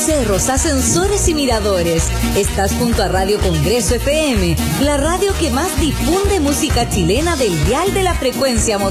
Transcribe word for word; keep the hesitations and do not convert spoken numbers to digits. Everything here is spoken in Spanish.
cerros, ascensores y miradores. Estás junto a Radio Congreso F M, la radio que más difunde música chilena del dial de la frecuencia modulada.